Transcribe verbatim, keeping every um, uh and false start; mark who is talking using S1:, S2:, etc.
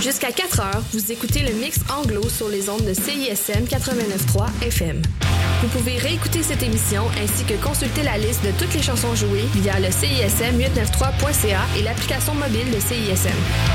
S1: Jusqu'à quatre heures, vous écoutez le mix anglo sur les ondes de C I S M quatre-vingt-neuf point trois F M. Vous pouvez réécouter cette émission ainsi que consulter la liste de toutes les chansons jouées via le C I S M huit cent quatre-vingt-treize point C A et l'application mobile de C I S M.